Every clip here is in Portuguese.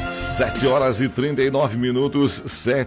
7h39,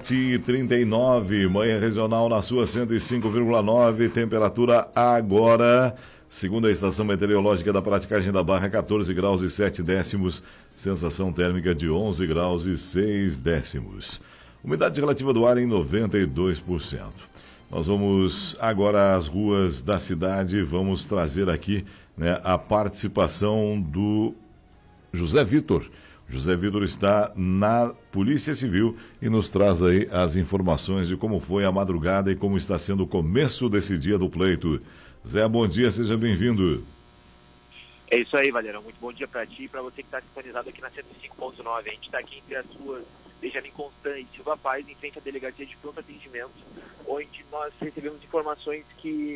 7h39, manhã regional na sua 105,9, temperatura agora, segundo a estação meteorológica da Praticagem da Barra, 14 graus e 7 décimos, sensação térmica de 11 graus e 6 décimos. Umidade relativa do ar em 92%. Nós vamos agora às ruas da cidade, vamos trazer aqui, a participação do José Vitor. José Vitor está na Polícia Civil e nos traz aí as informações de como foi a madrugada e como está sendo o começo desse dia do pleito. Zé, bom dia, seja bem-vindo. É isso aí, Valerão. Muito bom dia para ti e para você que está sintonizado aqui na 105.9. A gente está aqui entre as ruas Benjamin Constant e Silva Paz, em frente à Delegacia de Pronto Atendimento, onde nós recebemos informações que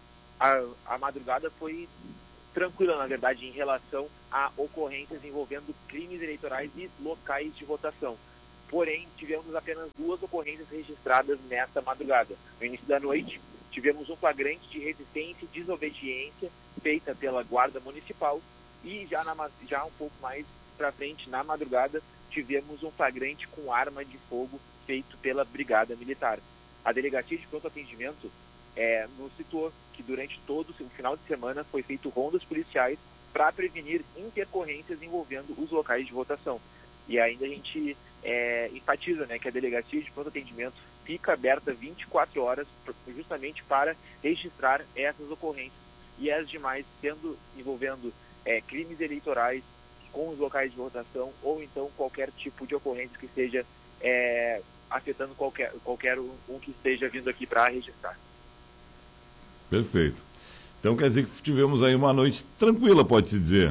a madrugada foi tranquila, na verdade, em relação a ocorrências envolvendo crimes eleitorais e locais de votação. Porém, tivemos apenas 2 ocorrências registradas nesta madrugada. No início da noite, tivemos um flagrante de resistência e desobediência feita pela Guarda Municipal e já um pouco mais para frente, na madrugada, tivemos um flagrante com arma de fogo feito pela Brigada Militar. A Delegacia de Pronto Atendimento nos citou que durante todo o final de semana foi feito rondas policiais para prevenir intercorrências envolvendo os locais de votação. E ainda a gente enfatiza, que a Delegacia de Pronto Atendimento fica aberta 24 horas justamente para registrar essas ocorrências e as demais envolvendo crimes eleitorais com os locais de votação ou então qualquer tipo de ocorrência que esteja afetando qualquer um que esteja vindo aqui para registrar. Perfeito. Então quer dizer que tivemos aí uma noite tranquila, pode-se dizer.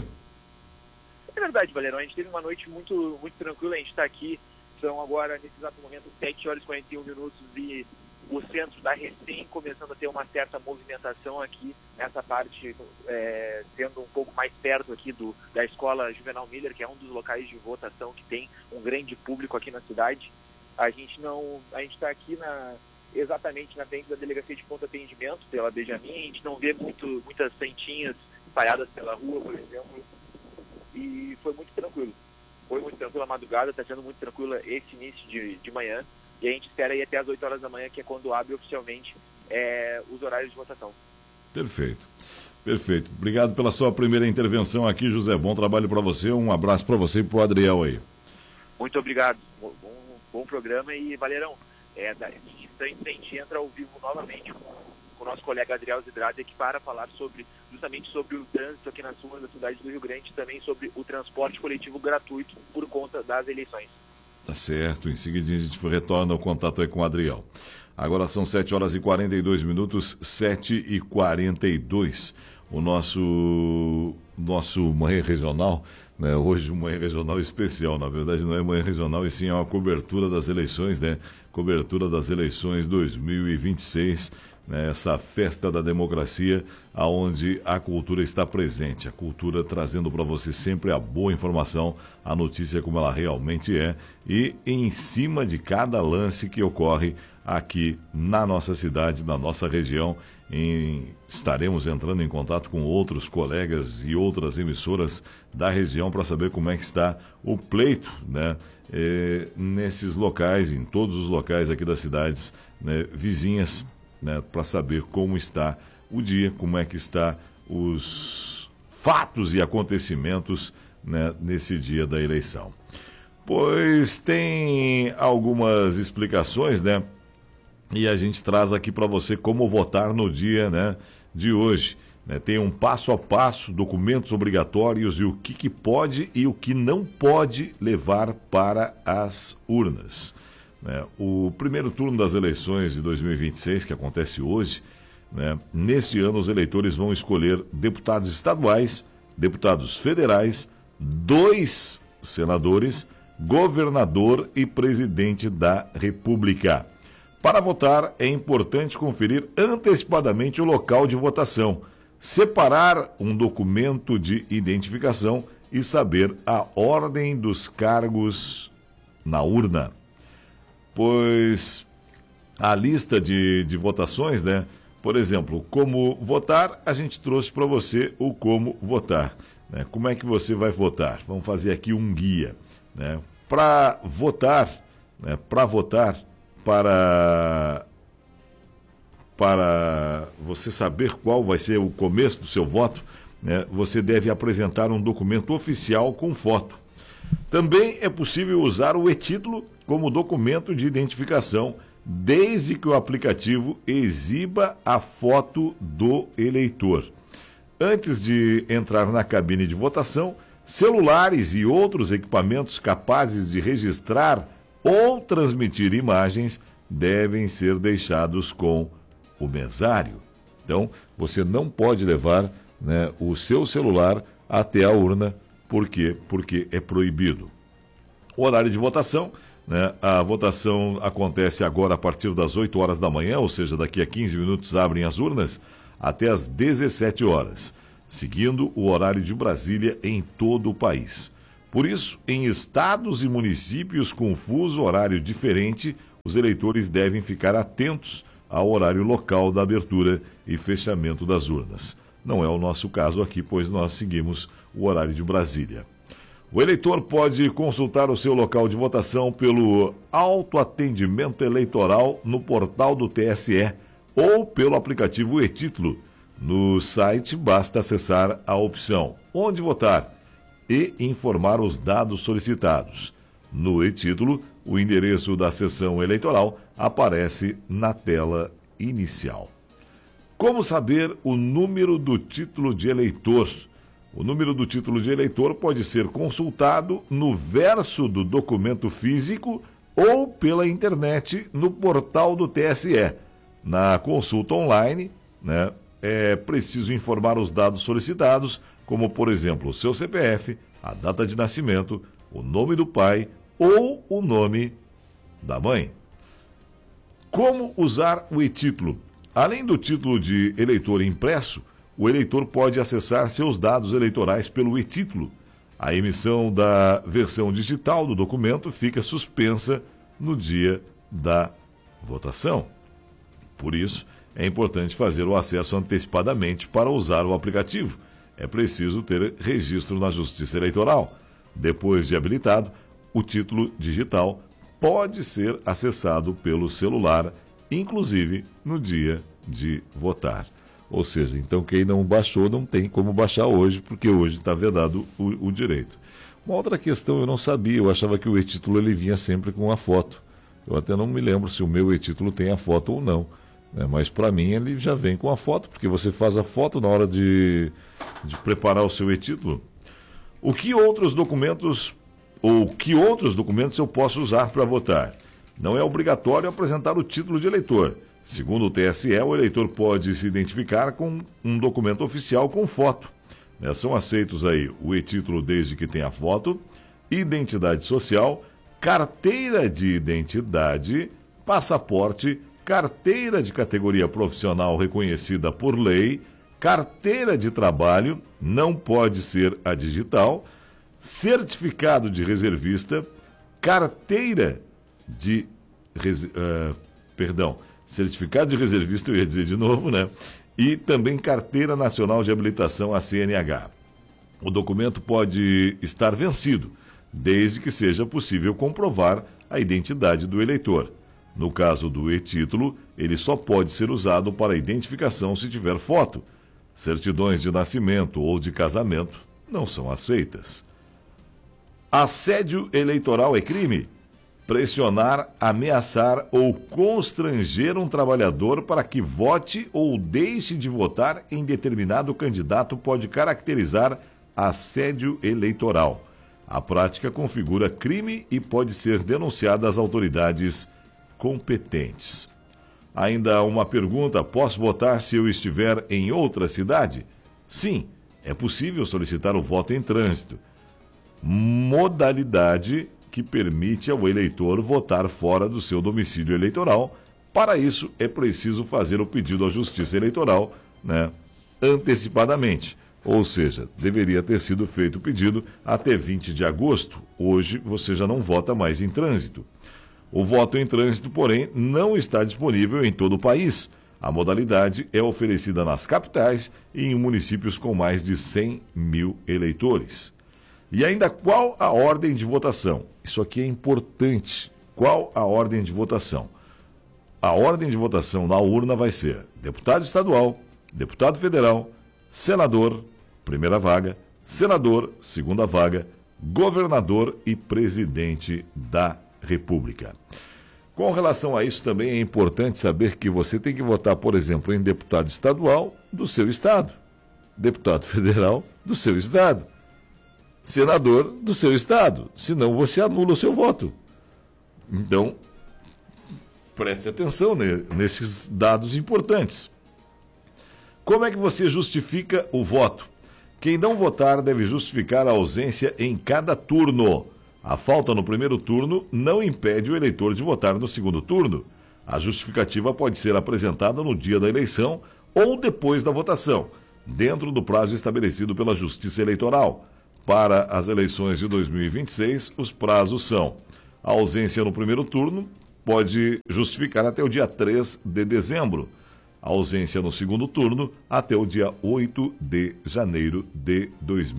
É verdade, Valerão. A gente teve uma noite muito, muito tranquila. A gente está aqui, são agora, nesse exato momento, 7h41 e o centro da recém começando a ter uma certa movimentação aqui, nessa parte, sendo um pouco mais perto aqui da Escola Juvenal Miller, que é um dos locais de votação que tem um grande público aqui na cidade. A gente está aqui exatamente na frente da Delegacia de Pronto Atendimento, pela Benjamin. A gente não vê muitas santinhas espalhadas pela rua, por exemplo, e foi muito tranquilo. Foi muito tranquila a madrugada, está sendo muito tranquila esse início de manhã, e a gente espera ir até as 8 horas da manhã, que é quando abre oficialmente os horários de votação. Perfeito. Perfeito. Obrigado pela sua primeira intervenção aqui, José. Bom trabalho para você, um abraço para você e para o Adriel aí. Muito obrigado. Bom programa e, Valerão, a gente entra ao vivo novamente com o nosso colega Adriel Zidrade aqui para falar justamente sobre o trânsito aqui nas ruas da cidade do Rio Grande e também sobre o transporte coletivo gratuito por conta das eleições. Tá certo, em seguida a gente retorna o contato aí com o Adriel. Agora são 7h42, 7h42. O nosso Manhã Regional, hoje um Manhã Regional especial, na verdade não é Manhã Regional, e sim é uma cobertura das eleições, cobertura das eleições 2026, essa festa da democracia, aonde a cultura está presente, a cultura trazendo para você sempre a boa informação, a notícia como ela realmente é, e em cima de cada lance que ocorre aqui na nossa cidade, na nossa região. Estaremos entrando em contato com outros colegas e outras emissoras da região para saber como é que está o pleito, nesses locais, em todos os locais aqui das cidades vizinhas, para saber como está o dia, como é que está os fatos e acontecimentos nesse dia da eleição. Pois tem algumas explicações, e a gente traz aqui para você como votar no dia de hoje. Tem um passo a passo, documentos obrigatórios e o que pode e o que não pode levar para as urnas. O primeiro turno das eleições de 2026, que acontece hoje, neste ano os eleitores vão escolher deputados estaduais, deputados federais, 2 senadores, governador e presidente da República. Para votar, é importante conferir antecipadamente o local de votação, separar um documento de identificação e saber a ordem dos cargos na urna. Pois a lista de votações, por exemplo, como votar, a gente trouxe para você o como votar. Como é que você vai votar? Vamos fazer aqui um guia. para votar, né, para você saber qual vai ser o começo do seu voto, né, você deve apresentar um documento oficial com foto. Também é possível usar o e-título como documento de identificação, desde que o aplicativo exiba a foto do eleitor. Antes de entrar na cabine de votação, celulares e outros equipamentos capazes de registrar ou transmitir imagens devem ser deixados com o mesário. Então, você não pode levar, né, o seu celular até a urna. Por quê? Porque é proibido. O horário de votação, né, a votação acontece agora a partir das 8 horas da manhã, ou seja, daqui a 15 minutos abrem as urnas, até as 17 horas, seguindo o horário de Brasília em todo o país. Por isso, em estados e municípios com fuso horário diferente, os eleitores devem ficar atentos ao horário local da abertura e fechamento das urnas. Não é o nosso caso aqui, pois nós seguimos o horário de Brasília. O eleitor pode consultar o seu local de votação pelo autoatendimento eleitoral no portal do TSE ou pelo aplicativo e-título. No site, basta acessar a opção Onde Votar e informar os dados solicitados. No e-título, o endereço da seção eleitoral aparece na tela inicial. Como saber o número do título de eleitor? O número do título de eleitor pode ser consultado no verso do documento físico ou pela internet no portal do TSE. Na consulta online, né, é preciso informar os dados solicitados, como, por exemplo, o seu CPF, a data de nascimento, o nome do pai ou o nome da mãe. Como usar o e-título? Além do título de eleitor impresso, o eleitor pode acessar seus dados eleitorais pelo e-título. A emissão da versão digital do documento fica suspensa no dia da votação. Por isso, é importante fazer o acesso antecipadamente para usar o aplicativo. É preciso ter registro na Justiça Eleitoral. Depois de habilitado, o título digital pode ser acessado pelo celular, inclusive no dia de votar. Ou seja, então quem não baixou não tem como baixar hoje, porque hoje está vedado o direito. Uma outra questão eu não sabia, eu achava que o e-título ele vinha sempre com a foto. Eu até não me lembro se o meu e-título tem a foto ou não, né? Mas para mim ele já vem com a foto, porque você faz a foto na hora de preparar o seu e-título. Que outros documentos eu posso usar para votar? Não é obrigatório apresentar o título de eleitor. Segundo o TSE, o eleitor pode se identificar com um documento oficial com foto. São aceitos aí o e-título desde que tenha foto, identidade social, carteira de identidade, passaporte, carteira de categoria profissional reconhecida por lei, carteira de trabalho, não pode ser a digital, certificado de reservista, certificado de reservista, eu ia dizer de novo, né? E também Carteira Nacional de Habilitação, a CNH. O documento pode estar vencido, desde que seja possível comprovar a identidade do eleitor. No caso do e-título, ele só pode ser usado para identificação se tiver foto. Certidões de nascimento ou de casamento não são aceitas. Assédio eleitoral é crime? Pressionar, ameaçar ou constranger um trabalhador para que vote ou deixe de votar em determinado candidato pode caracterizar assédio eleitoral. A prática configura crime e pode ser denunciada às autoridades competentes. Ainda uma pergunta: posso votar se eu estiver em outra cidade? Sim, é possível solicitar o voto em trânsito. Modalidade que permite ao eleitor votar fora do seu domicílio eleitoral. Para isso, é preciso fazer o pedido à Justiça Eleitoral, né, antecipadamente. Ou seja, deveria ter sido feito o pedido até 20 de agosto. Hoje, você já não vota mais em trânsito. O voto em trânsito, porém, não está disponível em todo o país. A modalidade é oferecida nas capitais e em municípios com mais de 100 mil eleitores. E ainda, qual a ordem de votação? Isso aqui é importante. Qual a ordem de votação? A ordem de votação na urna vai ser deputado estadual, deputado federal, senador, primeira vaga, senador, segunda vaga, governador e presidente da República. Com relação a isso, também é importante saber que você tem que votar, por exemplo, em deputado estadual do seu estado, deputado federal do seu estado, senador do seu estado, senão você anula o seu voto. Então, preste atenção nesses dados importantes. Como é que você justifica o voto? Quem não votar deve justificar a ausência em cada turno. A falta no primeiro turno não impede o eleitor de votar no segundo turno. A justificativa pode ser apresentada no dia da eleição ou depois da votação, dentro do prazo estabelecido pela Justiça Eleitoral. Para as eleições de 2026, os prazos são: a ausência no primeiro turno pode justificar até o dia 3 de dezembro. A ausência no segundo turno até o dia 8 de janeiro de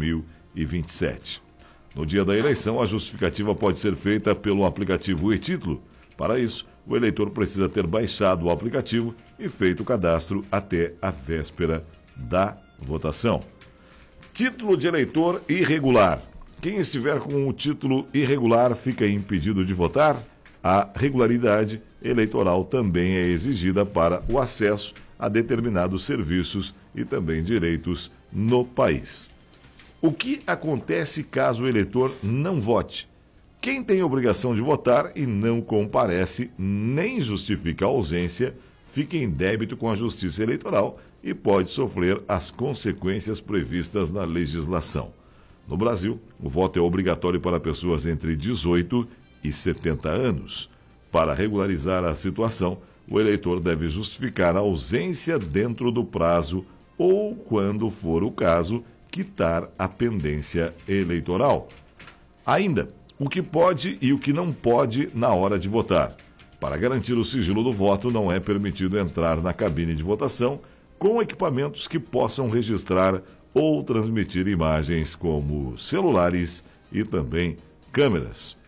2027. No dia da eleição, a justificativa pode ser feita pelo aplicativo e-Título. Para isso, o eleitor precisa ter baixado o aplicativo e feito o cadastro até a véspera da votação. Título de eleitor irregular. Quem estiver com o título irregular fica impedido de votar. A regularidade eleitoral também é exigida para o acesso a determinados serviços e também direitos no país. O que acontece caso o eleitor não vote? Quem tem obrigação de votar e não comparece nem justifica a ausência, fica em débito com a Justiça Eleitoral e pode sofrer as consequências previstas na legislação. No Brasil, o voto é obrigatório para pessoas entre 18 e 70 anos. Para regularizar a situação, o eleitor deve justificar a ausência dentro do prazo ou, quando for o caso, quitar a pendência eleitoral. Ainda, o que pode e o que não pode na hora de votar. Para garantir o sigilo do voto, não é permitido entrar na cabine de votação com equipamentos que possam registrar ou transmitir imagens como celulares e também câmeras.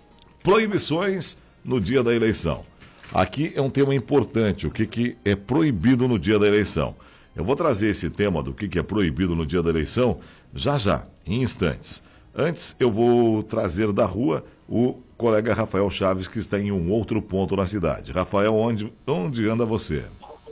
Proibições no dia da eleição. Aqui é um tema importante, o que é proibido no dia da eleição. Eu vou trazer esse tema do que é proibido no dia da eleição já, em instantes. Antes, eu vou trazer da rua o colega Rafael Chaves, que está em um outro ponto na cidade. Rafael, onde anda você?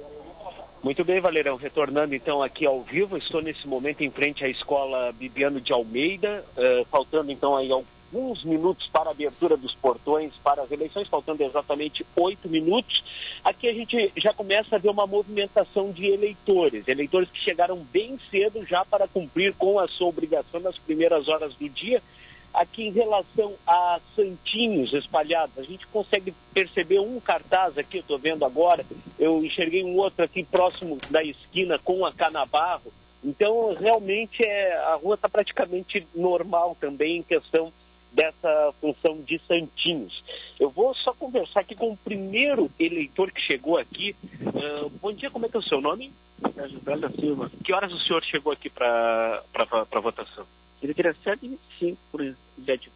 Muito bem, Valerão. Retornando então aqui ao vivo, estou nesse momento em frente à Escola Bibiano de Almeida, faltando então aí alguns minutos para a abertura dos portões para as eleições, faltando exatamente 8 minutos. Aqui a gente já começa a ver uma movimentação de eleitores que chegaram bem cedo já para cumprir com a sua obrigação nas primeiras horas do dia. Aqui em relação a santinhos espalhados, a gente consegue perceber um cartaz aqui, eu estou vendo agora, eu enxerguei um outro aqui próximo da esquina com a Canabarro. Então realmente a rua está praticamente normal também em questão dessa função de santinhos. Eu vou só conversar aqui com o primeiro eleitor que chegou aqui. Bom dia, como é que é o seu nome? José da Silva. Que horas o senhor chegou aqui para votação? Ele queria 7h25 por exemplo.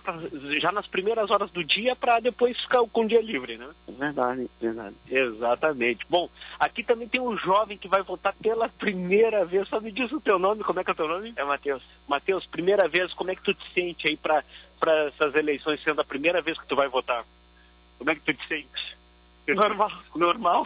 Já nas primeiras horas do dia para depois ficar com o dia livre, né? Verdade. Exatamente. Bom, aqui também tem um jovem que vai votar pela primeira vez. Só me diz o teu nome, como é que é o teu nome? É Matheus. Matheus, primeira vez, como é que tu te sente aí para essas eleições, sendo a primeira vez que tu vai votar? Como é que tu te sente? Normal,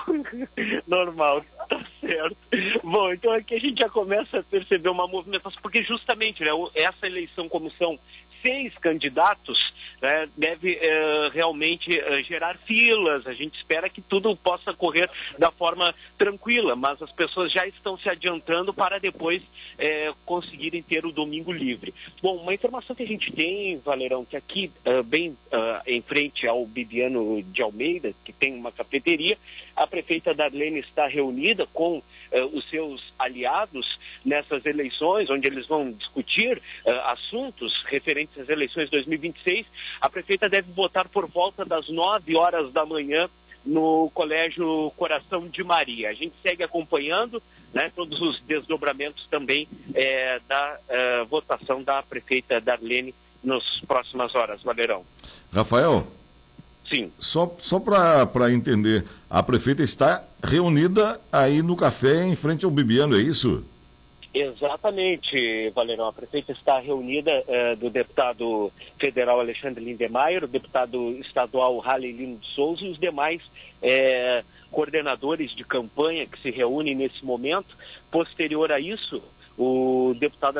tá certo. Bom, então aqui a gente já começa a perceber uma movimentação, porque justamente, né, essa eleição, como são 6 candidatos, né, deve realmente gerar filas. A gente espera que tudo possa correr da forma tranquila, mas as pessoas já estão se adiantando para depois conseguirem ter o domingo livre. Bom, uma informação que a gente tem, Valerão, que aqui bem em frente ao Bibiano de Almeida, que tem uma cafeteria, a prefeita Darlene está reunida com os seus aliados nessas eleições, onde eles vão discutir assuntos referentes às eleições de 2026. A prefeita deve votar por volta das 9 horas da manhã no Colégio Coração de Maria. A gente segue acompanhando né, todos os desdobramentos também da votação da prefeita Darlene nas próximas horas, Valerão. Rafael? Sim. Só para entender, a prefeita está reunida aí no café em frente ao Bibiano, é isso? Exatamente, Valerão. A prefeita está reunida do deputado federal Alexandre Lindemeyer, o deputado estadual Halley Lino de Souza e os demais coordenadores de campanha que se reúnem nesse momento. Posterior a isso, o deputado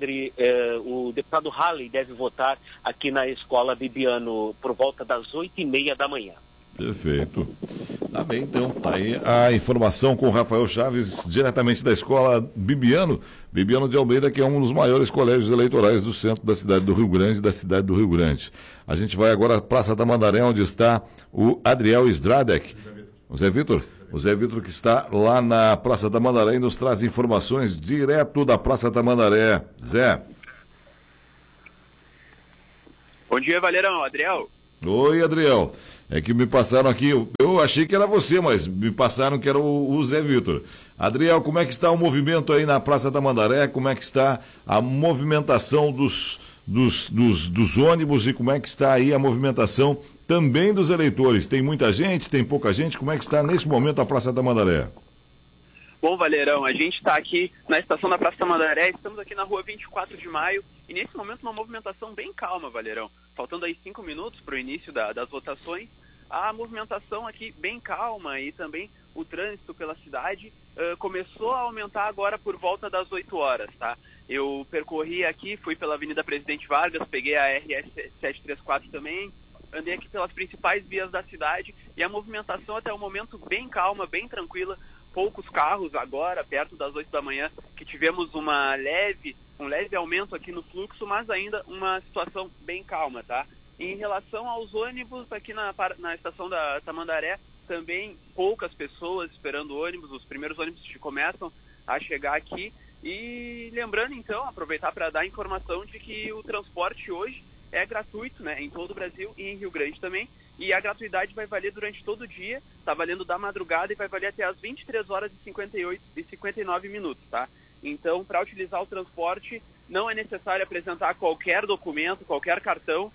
Halley deve votar aqui na Escola Bibiano por volta das 8h30 da manhã. Perfeito. Tá bem, então. Tá aí a informação com o Rafael Chaves, diretamente da Escola Bibiano de Almeida, que é um dos maiores colégios eleitorais do centro da cidade do Rio Grande, A gente vai agora à Praça Tamandaré, onde está o Adriel Stradek. O Zé Vitor? O Zé Vitor, que está lá na Praça Tamandaré e nos traz informações direto da Praça Tamandaré. Zé. Bom dia, Valerão. Adriel. Oi, Adriel. É que me passaram aqui, eu achei que era você, mas me passaram que era o Zé Vitor. Adriel, como é que está o movimento aí na Praça Tamandaré? Como é que está a movimentação dos ônibus e como é que está aí a movimentação também dos eleitores? Tem muita gente, tem pouca gente? Como é que está nesse momento a Praça Tamandaré? Bom, Valerão, a gente está aqui na estação da Praça Tamandaré, estamos aqui na rua 24 de maio e nesse momento uma movimentação bem calma, Valerão. Faltando aí 5 minutos para o início das votações, a movimentação aqui bem calma e também o trânsito pela cidade começou a aumentar agora por volta das 8 horas, tá? Eu percorri aqui, fui pela Avenida Presidente Vargas, peguei a RS 734 também, andei aqui pelas principais vias da cidade e a movimentação até o momento bem calma, bem tranquila. Poucos carros agora, perto das 8 da manhã, que tivemos um leve aumento aqui no fluxo, mas ainda uma situação bem calma, tá? Em relação aos ônibus, aqui na estação da Tamandaré, também poucas pessoas esperando ônibus, os primeiros ônibus que começam a chegar aqui. E lembrando, então, aproveitar para dar informação de que o transporte hoje é gratuito, né, em todo o Brasil e em Rio Grande também. E a gratuidade vai valer durante todo o dia, está valendo da madrugada e vai valer até as 23 horas e 59 minutos, tá? Então, para utilizar o transporte, não é necessário apresentar qualquer documento, qualquer cartão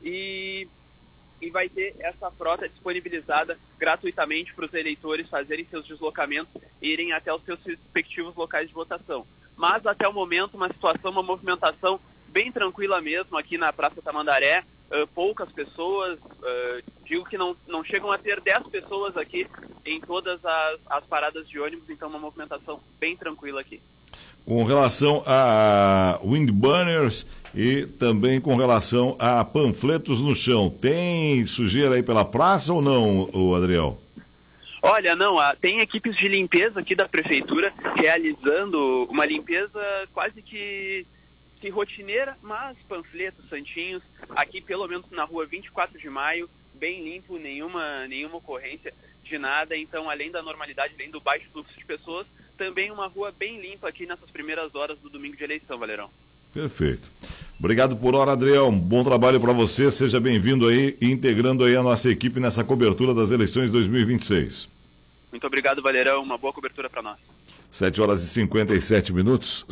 e vai ter essa frota disponibilizada gratuitamente para os eleitores fazerem seus deslocamentos e irem até os seus respectivos locais de votação. Mas, até o momento, uma movimentação bem tranquila mesmo aqui na Praça Tamandaré, poucas pessoas, digo que não chegam a ter 10 pessoas aqui em todas as paradas de ônibus, então uma movimentação bem tranquila aqui. Com relação a windbanners e também com relação a panfletos no chão, tem sujeira aí pela praça ou não, Adriel? Olha, não, tem equipes de limpeza aqui da prefeitura realizando uma limpeza quase que rotineira, mas panfletos, santinhos, aqui pelo menos na rua 24 de maio, bem limpo, nenhuma ocorrência de nada, então além da normalidade, além do baixo fluxo de pessoas, também uma rua bem limpa aqui nessas primeiras horas do domingo de eleição, Valerão. Perfeito. Obrigado por hora, Adriel, um bom trabalho para você, seja bem-vindo aí e integrando aí a nossa equipe nessa cobertura das eleições 2026. Muito obrigado, Valerão, uma boa cobertura para nós. 7 horas e 57 minutos,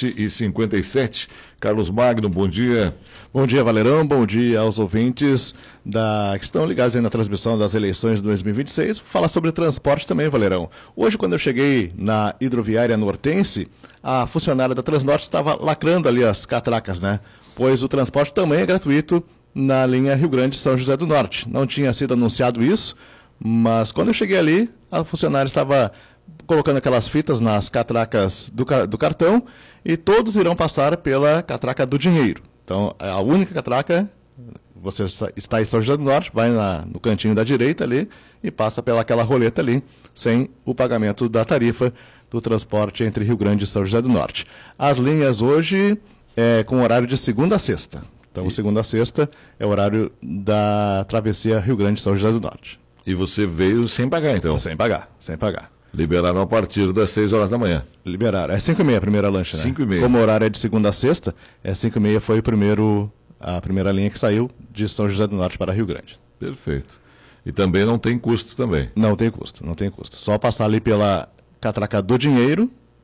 7h57. Carlos Magno, bom dia. Bom dia, Valerão. Bom dia aos ouvintes que estão ligados aí na transmissão das eleições de 2026. Vou falar sobre transporte também, Valerão. Hoje, quando eu cheguei na hidroviária nortense, a funcionária da Transnorte estava lacrando ali as catracas, né? Pois o transporte também é gratuito na linha Rio Grande-São José do Norte. Não tinha sido anunciado isso, mas quando eu cheguei ali, a funcionária estava colocando aquelas fitas nas catracas do cartão e todos irão passar pela catraca do dinheiro. Então, a única catraca, você está em São José do Norte, vai no cantinho da direita ali e passa pelaquela roleta ali, sem o pagamento da tarifa do transporte entre Rio Grande e São José do Norte. As linhas hoje com horário de segunda a sexta. Então, segunda a sexta é o horário da travessia Rio Grande e São José do Norte. E você veio sem pagar, então? Sem pagar. Liberaram a partir das 6 horas da manhã. Liberaram. É 5h30 a primeira lancha, né? 5h30. Como o horário é de segunda a sexta, 5h30 foi a primeira linha que saiu de São José do Norte para Rio Grande. Perfeito. E também não tem custo também? Não tem custo. Só passar ali pela catraca do dinheiro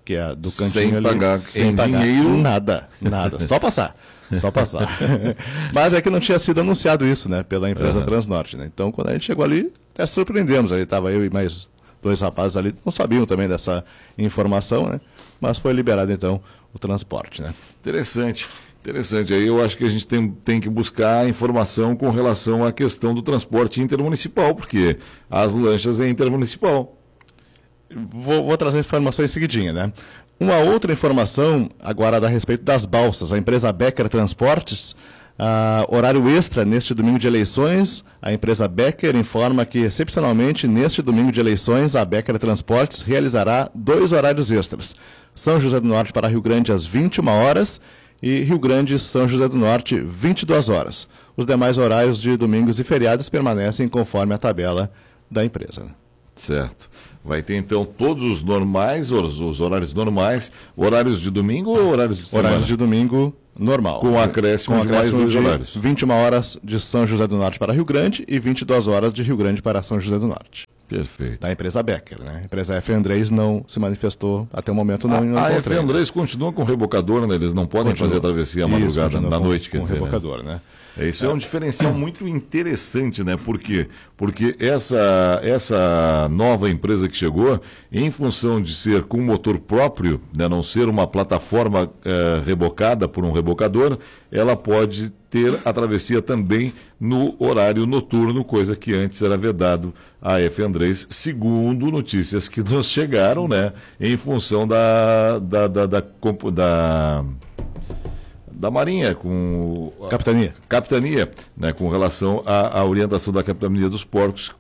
que é do cantinho sem ali. Pagar Sem em pagar dinheiro. nada, só passar. Mas é que não tinha sido anunciado isso, né, pela empresa Transnorte, né? Então, quando a gente chegou ali, até surpreendemos. Ali estava eu e mais 2 rapazes ali, não sabiam também dessa informação, né? Mas foi liberado, então, o transporte, né? Interessante. Aí eu acho que a gente tem que buscar informação com relação à questão do transporte intermunicipal, porque as lanchas é intermunicipal. Vou trazer informações seguidinha, né? Uma outra informação agora a respeito das balsas. A empresa Becker Transportes, horário extra neste domingo de eleições. A empresa Becker informa que, excepcionalmente, neste domingo de eleições, a Becker Transportes realizará 2 horários extras. São José do Norte para Rio Grande às 21 horas e Rio Grande São José do Norte 22 horas. Os demais horários de domingos e feriados permanecem conforme a tabela da empresa. Certo. Vai ter, então, todos os normais, os horários normais, horários de domingo ou horários de semana? Horários de domingo normal. Com acréscimo de mais 2 horários. 21 horas de São José do Norte para Rio Grande e 22 horas de Rio Grande para São José do Norte. Perfeito. Da empresa Becker, né? A empresa F. Andrés não se manifestou até o momento, não a F. Andrés continua com rebocador, né? Eles não podem fazer a travessia à madrugada, na noite, quer dizer, rebocador, né? Isso é um diferencial muito interessante, né? Por quê? Porque essa nova empresa que chegou, em função de ser com motor próprio, né? Não ser uma plataforma rebocada por um rebocador, ela pode ter a travessia também no horário noturno, coisa que antes era vedado a F. Andrés, segundo notícias que nos chegaram, né? Em função da Marinha, com capitania, né, com relação à orientação da capitania dos portos,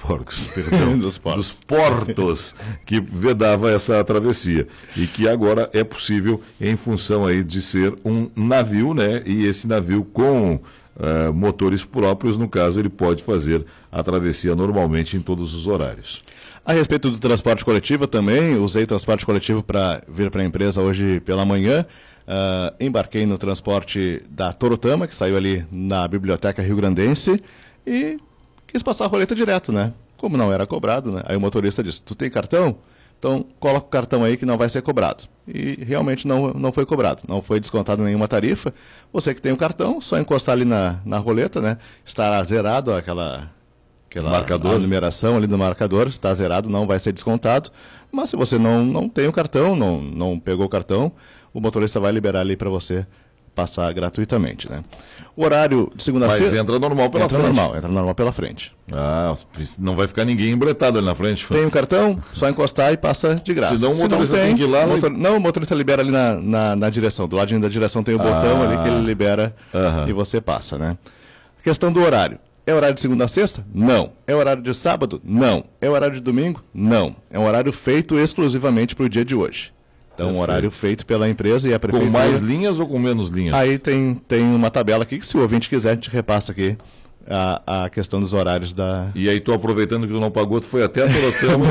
que vedava essa travessia e que agora é possível em função aí de ser um navio, né, e esse navio com motores próprios, no caso, ele pode fazer a travessia normalmente em todos os horários. A respeito do transporte coletivo também, usei transporte coletivo para vir para a empresa hoje pela manhã. Embarquei no transporte da Torotama, que saiu ali na Biblioteca Rio-Grandense, e quis passar a roleta direto, né? Como não era cobrado, né? Aí o motorista disse, tu tem cartão? Então coloca o cartão aí que não vai ser cobrado. E realmente não foi cobrado, não foi descontado nenhuma tarifa. Você que tem o cartão, só encostar ali na roleta, né? Estará zerado aquela marcador. A numeração ali do marcador, está zerado, não vai ser descontado. Mas se você não tem o cartão, não pegou o cartão, o motorista vai liberar ali para você passar gratuitamente, né? O horário de segunda a sexta... Mas entra normal pela frente. Entra normal pela frente. Não vai ficar ninguém embretado ali na frente. Tem o cartão, só encostar e passa de graça. Senão o motorista tem que ir lá... Não, o motorista libera ali na direção. Do ladinho da direção tem o botão ali que ele libera e você passa, né? Questão do horário. É horário de segunda a sexta? Não. É horário de sábado? Não. É horário de domingo? Não. É um horário feito exclusivamente para o dia de hoje. Então, um horário feito pela empresa e a prefeitura... Com mais linhas ou com menos linhas? Aí tem uma tabela aqui que, se o ouvinte quiser, a gente repassa aqui a questão dos horários da... E aí, estou aproveitando que tu não pagou, tu foi até a Torotama?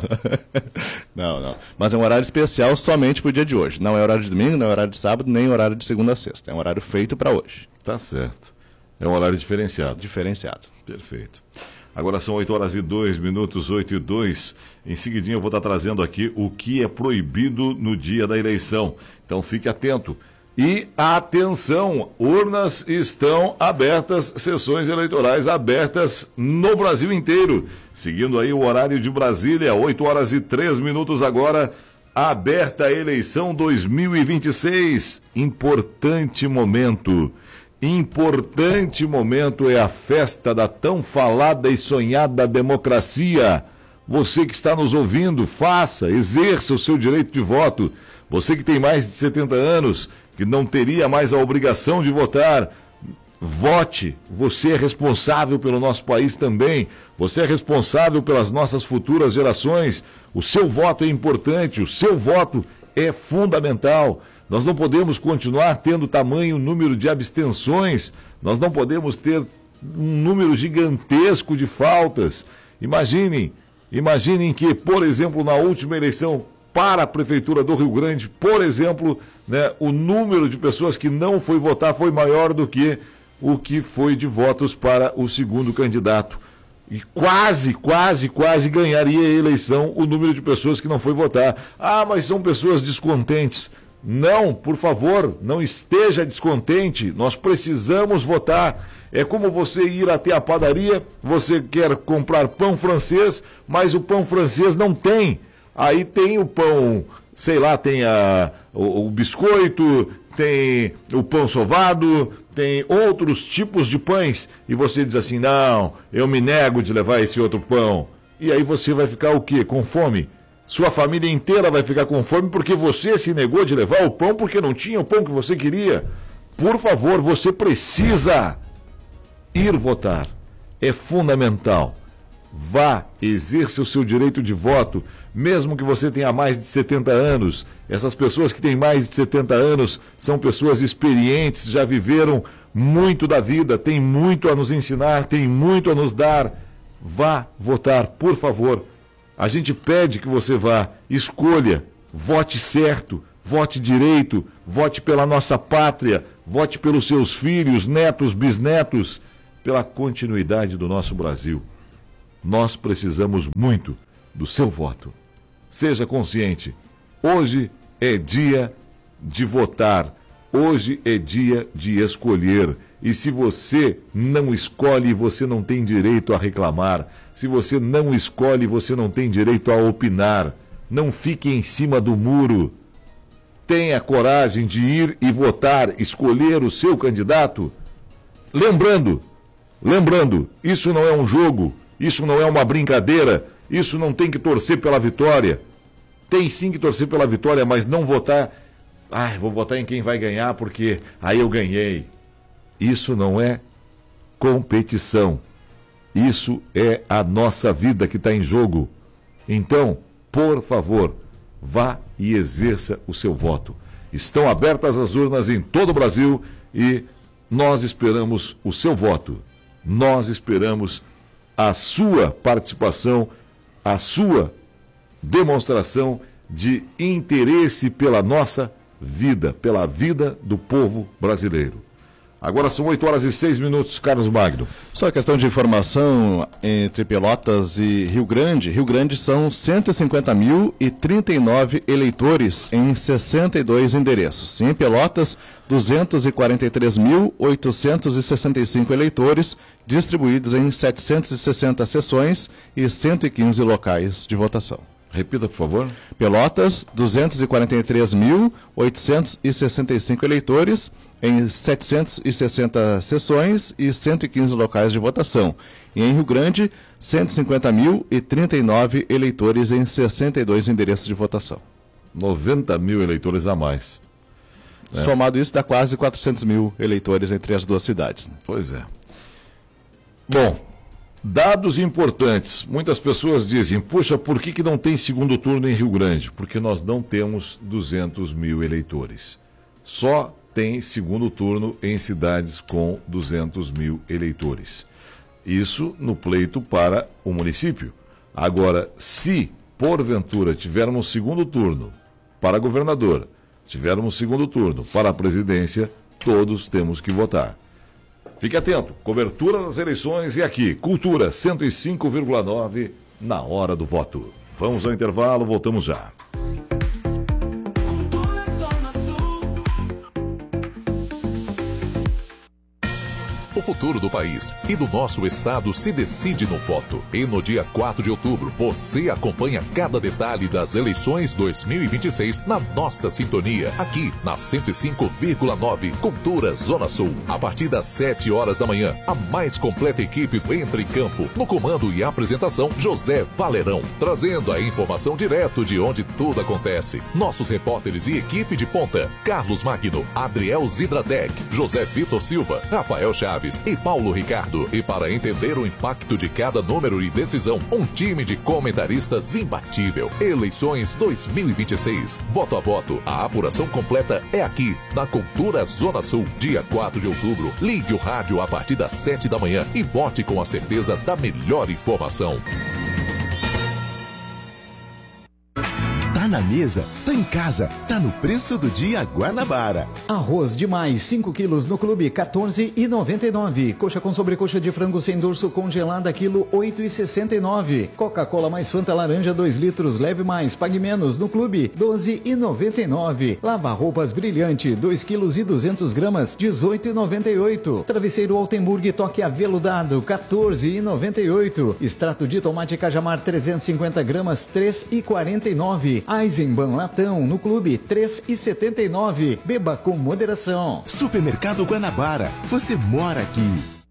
Não. Mas é um horário especial somente para o dia de hoje. Não é horário de domingo, não é horário de sábado, nem horário de segunda a sexta. É um horário feito para hoje. Tá certo. É um horário diferenciado. Perfeito. Agora são 8h02, 8h02. Em seguidinho eu vou estar trazendo aqui o que é proibido no dia da eleição. Então fique atento. E atenção, urnas estão abertas, sessões eleitorais abertas no Brasil inteiro. Seguindo aí o horário de Brasília, 8h03 agora, aberta a eleição 2026. Importante momento é a festa da tão falada e sonhada democracia. Você que está nos ouvindo, exerça o seu direito de voto. Você que tem mais de 70 anos, que não teria mais a obrigação de votar, vote. Você é responsável pelo nosso país também. Você é responsável pelas nossas futuras gerações. O seu voto é importante, o seu voto é fundamental. Nós não podemos continuar tendo tamanho número de abstenções, nós não podemos ter um número gigantesco de faltas. Imaginem que, por exemplo, na última eleição para a Prefeitura do Rio Grande, por exemplo, né, o número de pessoas que não foi votar foi maior do que o que foi de votos para o segundo candidato. E quase ganharia a eleição o número de pessoas que não foi votar. Ah, mas são pessoas descontentes. Não, por favor, não esteja descontente. Nós precisamos votar. É como você ir até a padaria, você quer comprar pão francês, mas o pão francês não tem. Aí tem o pão, sei lá, tem o biscoito, tem o pão sovado, tem outros tipos de pães. E você diz assim, não, eu me nego de levar esse outro pão. E aí você vai ficar o quê? Com fome? Sua família inteira vai ficar com fome porque você se negou de levar o pão porque não tinha o pão que você queria. Por favor, você precisa ir votar. É fundamental. Vá, exerça o seu direito de voto, mesmo que você tenha mais de 70 anos. Essas pessoas que têm mais de 70 anos são pessoas experientes, já viveram muito da vida, têm muito a nos ensinar, têm muito a nos dar. Vá votar, por favor. A gente pede que você vá, escolha, vote certo, vote direito, vote pela nossa pátria, vote pelos seus filhos, netos, bisnetos, pela continuidade do nosso Brasil. Nós precisamos muito do seu voto. Seja consciente, hoje é dia de votar, hoje é dia de escolher. E se você não escolhe, você não tem direito a reclamar. Se você não escolhe, você não tem direito a opinar. Não fique em cima do muro. Tenha coragem de ir e votar, escolher o seu candidato. Lembrando, isso não é um jogo, isso não é uma brincadeira, isso não tem que torcer pela vitória. Tem sim que torcer pela vitória, mas não votar. Vou votar em quem vai ganhar porque aí eu ganhei. Isso não é competição. Isso é a nossa vida que está em jogo. Então, por favor, vá e exerça o seu voto. Estão abertas as urnas em todo o Brasil e nós esperamos o seu voto. Nós esperamos a sua participação, a sua demonstração de interesse pela nossa vida, pela vida do povo brasileiro. Agora são 8h06, Carlos Magno. Só questão de informação entre Pelotas e Rio Grande. Rio Grande são 150.039 eleitores em 62 endereços. Em Pelotas, 243.865 eleitores distribuídos em 760 sessões e 115 locais de votação. Repita, por favor. Pelotas, 243.865 eleitores em 760 sessões e 115 locais de votação. E em Rio Grande, 150.039 eleitores em 62 endereços de votação. 90 mil eleitores a mais. Somado isso, dá quase 400 mil eleitores entre as duas cidades. Pois é. Bom, dados importantes. Muitas pessoas dizem, puxa, por que não tem segundo turno em Rio Grande? Porque nós não temos 200 mil eleitores. Só tem segundo turno em cidades com 200 mil eleitores. Isso no pleito para o município. Agora, se porventura tivermos segundo turno para governador, tivermos segundo turno para a presidência, todos temos que votar. Fique atento, cobertura das eleições e aqui, Cultura 105,9 na hora do voto. Vamos ao intervalo, voltamos já. O futuro do país e do nosso estado se decide no voto. E no dia 4 de outubro, você acompanha cada detalhe das eleições 2026 na nossa sintonia, aqui na 105,9 Cultura Zona Sul. A partir das 7 horas da manhã, a mais completa equipe entra em campo. No comando e apresentação, José Valerão, trazendo a informação direto de onde tudo acontece. Nossos repórteres e equipe de ponta, Carlos Magno, Adriel Zidradec, José Vitor Silva, Rafael Chaves e Paulo Ricardo. E para entender o impacto de cada número e decisão, um time de comentaristas imbatível. Eleições 2026. Voto a voto. A apuração completa é aqui, na Cultura Zona Sul. Dia 4 de outubro. Ligue o rádio a partir das 7 da manhã e vote com a certeza da melhor informação. Tá na mesa, tá em casa, tá no preço do dia Guanabara. Arroz demais, 5 quilos no clube, R$14,99. Coxa com sobrecoxa de frango sem dorso congelada, quilo, R$8,69. Coca-Cola mais Fanta laranja, 2 litros, leve mais, pague menos no clube, R$12,99. Lava roupas brilhante, 2 quilos e 200 gramas, R$18,98. Travesseiro Altenburg toque aveludado, R$14,98. Extrato de tomate cajamar, 350 gramas, R$3,49. Eisenbahn latão no clube, R$3,79. Beba com moderação. Supermercado Guanabara, você mora aqui.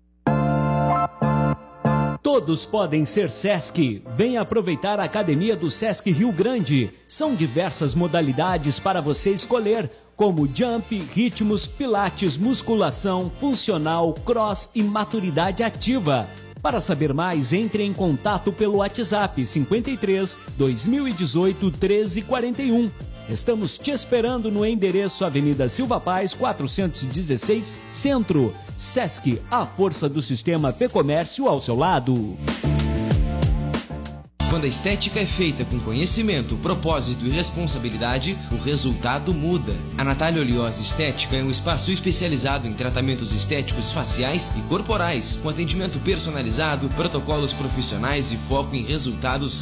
Todos podem ser Sesc. Venha aproveitar a Academia do Sesc Rio Grande. São diversas modalidades para você escolher, como jump, ritmos, pilates, musculação, funcional, cross e maturidade ativa. Para saber mais, entre em contato pelo WhatsApp 53 2018 1341. Estamos te esperando no endereço Avenida Silva Paz, 416, Centro. Sesc, a força do sistema Fê-Comércio ao seu lado. Quando a estética é feita com conhecimento, propósito e responsabilidade, o resultado muda. A Natália Oliosa Estética é um espaço especializado em tratamentos estéticos faciais e corporais, com atendimento personalizado, protocolos profissionais e foco em resultados